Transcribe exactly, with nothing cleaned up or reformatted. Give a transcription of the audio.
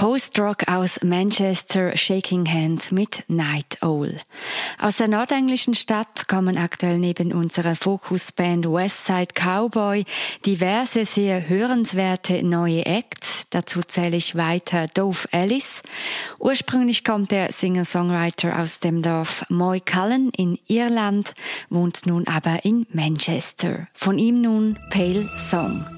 Post-Rock aus Manchester, Shaking Hand mit Night Owl. Aus der nordenglischen Stadt kommen aktuell neben unserer Fokusband Westside Cowboy diverse sehr hörenswerte neue Acts. Dazu zähle ich weiter Dove Ellis. Ursprünglich kommt der Singer-Songwriter aus dem Dorf Moycullen in Irland, wohnt nun aber in Manchester. Von ihm nun Pale Song.